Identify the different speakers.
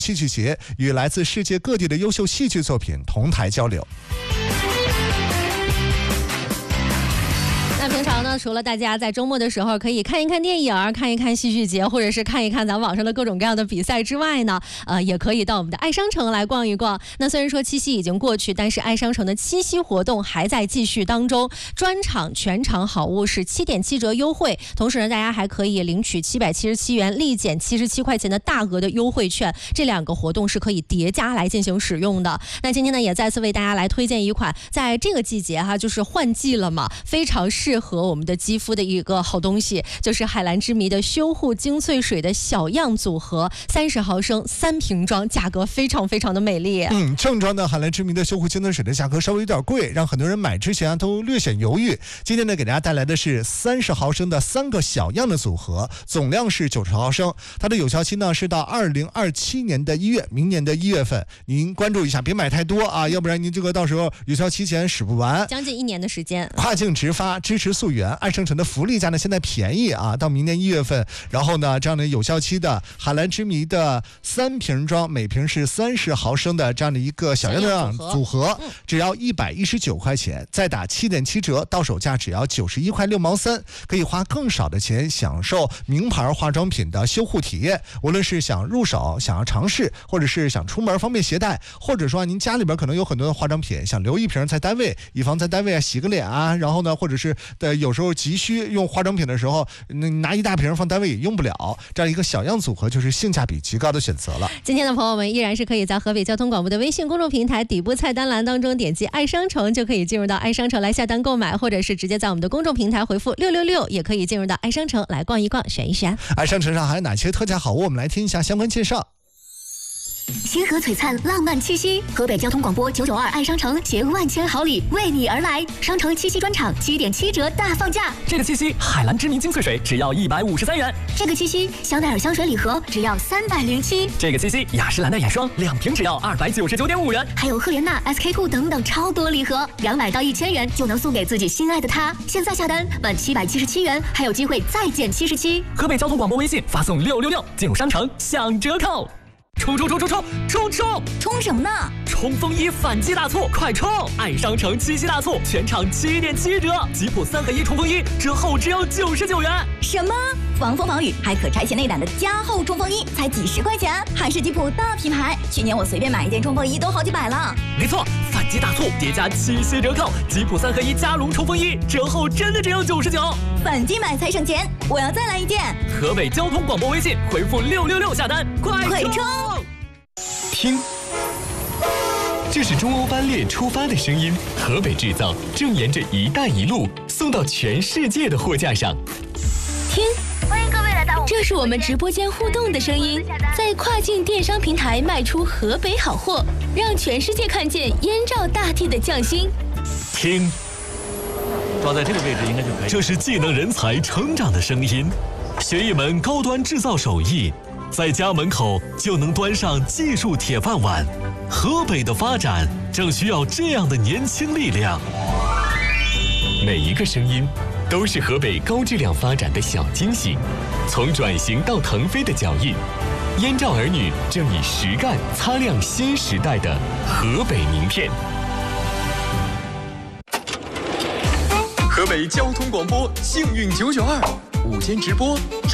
Speaker 1: 戏剧节，与来自世界各地的优秀戏剧作品同台交流。
Speaker 2: 那平常呢，除了大家在周末的时候可以看一看电影，看一看戏剧节，或者是看一看咱网上的各种各样的比赛之外呢，也可以到我们的爱商城来逛一逛。那虽然说七夕已经过去，但是爱商城的七夕活动还在继续当中，专场全场好物是7.7折优惠，同时呢，大家还可以领取777元立减77块钱的大额的优惠券，这2个活动是可以叠加来进行使用的。那今天呢，也再次为大家来推荐一款在这个季节就是换季了嘛，非常适合我们的肌肤的一个好东西，就是海蓝之谜的修护精粹水的小样组合，30毫升3瓶装，价格非常非常的美丽。
Speaker 1: 正装的海蓝之谜的修护精粹水的价格稍微有点贵，让很多人买之前都略显犹豫。今天呢，给大家带来的是30毫升的3个小样的组合，总量是90毫升，它的有效期呢是到2027年的1月，明年的1月份。您关注一下，别买太多啊，要不然您这个到时候有效期前使不完，
Speaker 2: 将近1年的时间。
Speaker 1: 跨境直发，支持溯源。爱商城的福利价呢现在便宜啊，到明年1月份。然后呢，这样的有效期的海蓝之谜的3瓶装，每瓶是30毫升的这样的一个小样的组合，只要119块钱，再打7.7折，到手价只要91块6毛3，可以花更少的钱享受名牌化妆品的修护体验。无论是想入手、想要尝试，或者是想出门方便携带，或者说您家里边可能有很多的化妆品，想留一瓶在单位，以防在单位洗个脸啊，然后呢，或者是有时候急需用化妆品的时候，拿一大瓶放单位也用不了，这样一个小样组合就是性价比极高的选择了。
Speaker 2: 今天的朋友们依然是可以在河北交通广播的微信公众平台底部菜单栏当中点击爱商城，就可以进入到爱商城来下单购买，或者是直接在我们的公众平台回复666，也可以进入到爱商城来逛一逛，选一选。
Speaker 1: 爱商城上还有哪些特价好物？我们来听一下相关介绍。
Speaker 3: 星河璀璨，浪漫七夕，河北交通广播992爱商城携万千好礼为你而来，商城七夕专场7.7折大放价。
Speaker 4: 这个七夕海蓝之谜精粹水只要153元，
Speaker 3: 这个七夕香奈儿香水礼盒只要307，
Speaker 4: 这个七夕雅诗兰黛眼霜2瓶只要299.5元，
Speaker 3: 还有赫莲娜 SK2 等等超多礼盒，200到1000元就能送给自己心爱的他。现在下单满777元，还有机会再减77。
Speaker 4: 河北交通广播微信发送666，进入商城享折扣。冲！
Speaker 3: 冲什么呢？
Speaker 4: 冲锋衣反击大促，快冲！爱商城七夕大促，全场7.7折，吉普3合1冲锋衣折后只要99元。
Speaker 3: 什么？防风防雨还可拆卸内胆的加厚冲锋衣才几十块钱，还是吉普大品牌。去年我随便买一件冲锋衣都好几百了。
Speaker 4: 没错，反击大促叠加七夕折扣，吉普3合1加绒冲锋衣折后真的只要99。
Speaker 3: 反击买才省钱，我要再来一件。
Speaker 4: 河北交通广播微信回复666下单，快冲！
Speaker 5: 听，这是中欧班列出发的声音，河北制造正沿着“一带一路”送到全世界的货架上。
Speaker 3: 听，欢迎各位来到这是我们直播间互动的声音，在跨境电商平台卖出河北好货，让全世界看见燕赵大地的匠心。
Speaker 5: 听，
Speaker 6: 抓在这个位置应该就可以。
Speaker 5: 这是技能人才成长的声音，学一门高端制造手艺，在家门口就能端上技术铁饭碗。河北的发展正需要这样的年轻力量。每一个声音都是河北高质量发展的小惊喜，从转型到腾飞的脚印，燕赵儿女正以实干擦亮新时代的河北名片。
Speaker 7: 河北交通广播幸运992午间直播。